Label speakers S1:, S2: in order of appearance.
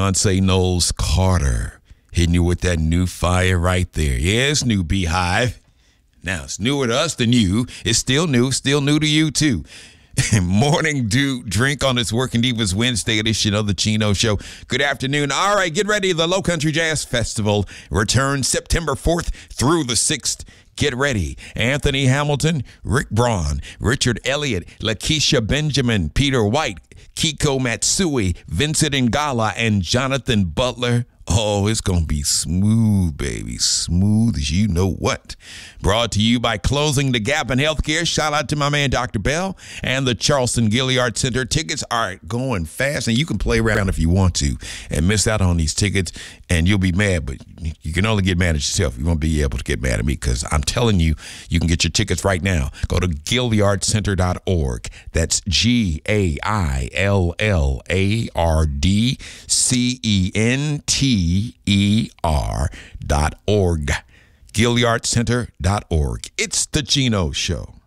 S1: Beyonce Knowles Carter hitting you with that new fire right there. Yeah, it's new, Beehive. Now, it's newer to us than you. It's still new to you, too. Morning Dew drink on this Working Divas Wednesday edition of the Chino Show. Good afternoon. All right, get ready. The Low Country Jazz Festival returns September 4th through the 6th. Get ready. Anthony Hamilton, Rick Braun, Richard Elliott, Lakeisha Benjamin, Peter White, Kiko Matsui, Vincent Ngala, and Jonathan Butler. Oh, it's going to be smooth, baby. Smooth as you know what. Brought to you by Closing the Gap in Healthcare. Shout out to my man, Dr. Bell, and the Charleston Gilliard Center. Tickets are going fast, and you can play around if you want to and miss out on these tickets, and you'll be mad, but you can only get mad at yourself. You won't be able to get mad at me because I'm telling you, you can get your tickets right now. Go to GilliardCenter.org. That's GilliardCenter.org. GilliardCenter.org. It's the Chino Show.